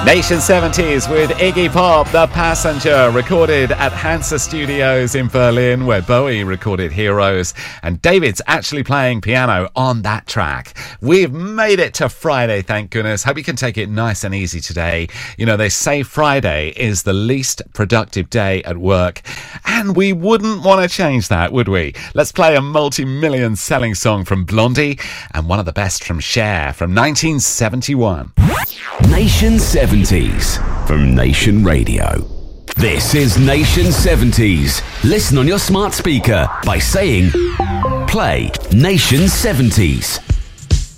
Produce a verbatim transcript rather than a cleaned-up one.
Nation seventies with Iggy Pop, The Passenger, recorded at Hansa Studios in Berlin, where Bowie recorded Heroes, and David's actually playing piano on that track. We've made it to Friday, thank goodness. Hope you can take it nice and easy today. You know, they say Friday is the least productive day at work, and we wouldn't want to change that, would we? Let's play a multi-million selling song from Blondie and one of the best from Cher from nineteen seventy-one. Nation seventies from Nation Radio. This is Nation seventies. Listen on your smart speaker by saying, play Nation seventies.